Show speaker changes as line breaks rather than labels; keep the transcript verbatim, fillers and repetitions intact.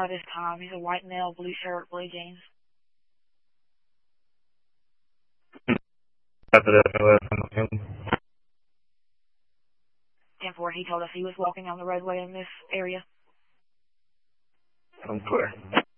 by this time. He's a white male, blue shirt, blue jeans. ten four, he told us he was walking on the roadway in this area.
I'm clear.